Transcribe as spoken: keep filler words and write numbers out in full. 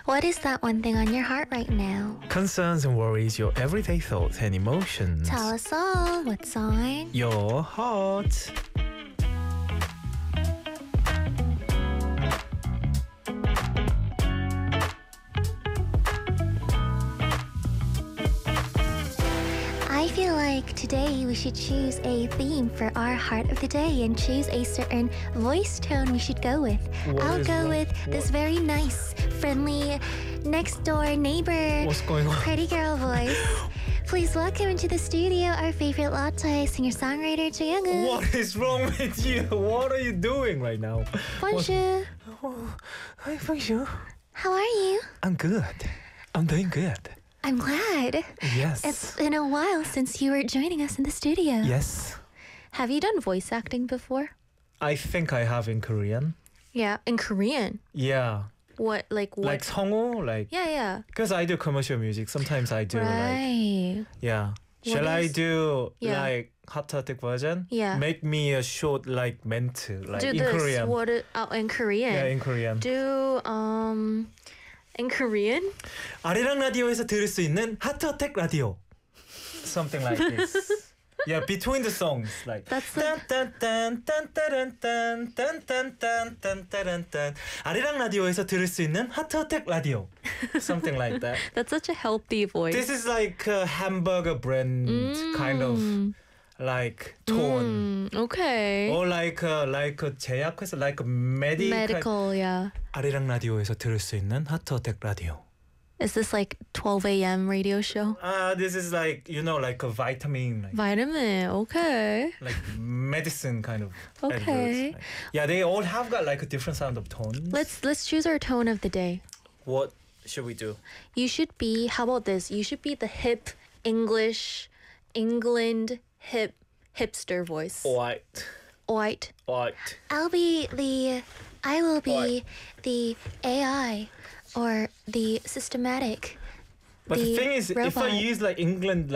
What is that one thing on your heart right now? Concerns and worries, your everyday thoughts and emotions. Tell us all what's on your heart. I feel like today we should choose a theme for our heart of the day and choose a certain voice tone we should go with. What I'll is go wrong? with What? this very nice, friendly, next door neighbor, What's going on? pretty girl voice. Please welcome into the studio our favorite latte singer-songwriter Jaeyoung. What is wrong with you? What are you doing right now? Bonjour. Oh, hi, bonjour. How are you? I'm good. I'm doing good. I'm glad. Yes. It's been a while since you were joining us in the studio. Yes. Have you done voice acting before? I think I have in Korean. Yeah, in Korean. Yeah. What, like what? Like 성우, like yeah, yeah. because I do commercial music. Sometimes I do like Right. yeah. What Shall I is- do Yeah. like hot-topic version? Yeah. Make me a short like 멘트 like Do in this. Korean. What? i- Oh, in Korean. Yeah, in Korean. Do um, in Korean. 아리랑 라디오에서 들을 수 있는 하트어택 라디오. Something like this. Yeah, between the songs, like That's the- 딴딴딴딴딴딴딴딴딴딴딴딴 아리랑 라디오에서 들을 수 있는 하트어택 라디오. Something like that. That's such a healthy voice. This is like a hamburger brand kind of like tone. Mm, okay. Or like a, like a 제약회사, like a medical. Medical, yeah. 아리랑 라디오에서 들을 수 있는 하트어택 라디오. Is this like twelve a.m. radio show? Uh, this is like, you know, like a vitamin, like, Vitamin, okay. like medicine kind of Okay. adverts. Like, yeah, they all have got like a different sound of tones. Let's let's choose our tone of the day. What should we do? You should be, how about this? You should be the hip English, England hip hipster voice. White. White. White. I'll be the, I will be White. the A I or the systematic. But the, the thing is, if I robot. use like England